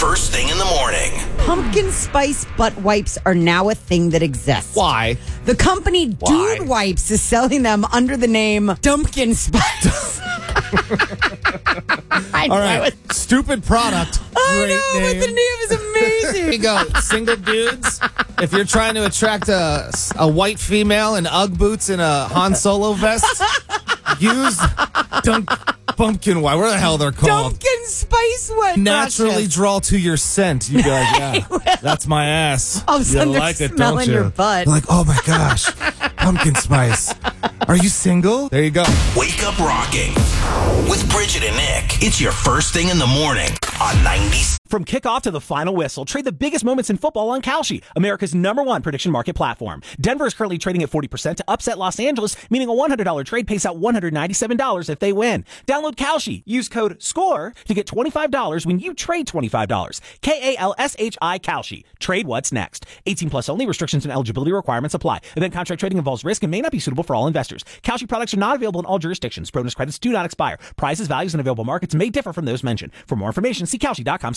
first thing in the morning. Pumpkin spice butt wipes are now a thing that exists. Why? The company Dude Wipes is selling them under the name Dumpkin Spice. All right. Stupid product. I Great know, name. but the name is amazing. Here you go. Single dudes. If you're trying to attract a white female in Ugg boots and a Han Solo vest, use pumpkin wipe. Where the hell they're called? Dumpkin Spice Wet. Naturally draw to your scent. You'd be like, yeah, that's my ass. All of a sudden you they're like it, smelling don't you? your butt. You're like, oh my gosh, pumpkin spice. Are you single? There you go. Wake up rocking with Bridget and Nick. It's your first thing in the morning on 90s. From kickoff to the final whistle, trade the biggest moments in football on Kalshi, America's #1 prediction market platform. Denver is currently trading at 40% to upset Los Angeles, meaning a $100 trade pays out $197 if they win. Download Kalshi. Use code SCORE to get $25 when you trade $25. KALSHI Kalshi. Trade what's next. 18 plus only. Restrictions and eligibility requirements apply. Event contract trading involves risk and may not be suitable for all investors. Kalshi products are not available in all jurisdictions. Bonus credits do not expire. Prices, values, and available markets may differ from those mentioned. For more information, see Kalshi.com.